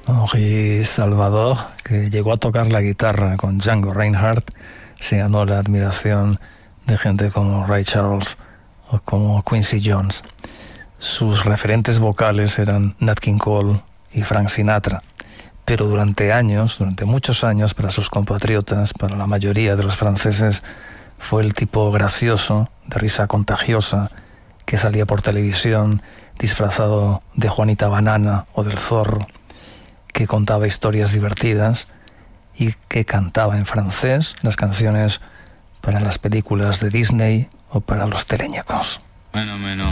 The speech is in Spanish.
Henri Salvador, que llegó a tocar la guitarra con Django Reinhardt, se ganó la admiración de gente como Ray Charles o como Quincy Jones. Sus referentes vocales eran Nat King Cole y Frank Sinatra, pero durante muchos años, para sus compatriotas, para la mayoría de los franceses, fue el tipo gracioso, de risa contagiosa, que salía por televisión disfrazado de Juanita Banana o del Zorro, que contaba historias divertidas y que cantaba en francés las canciones para las películas de Disney o para los teleñecos. Bueno,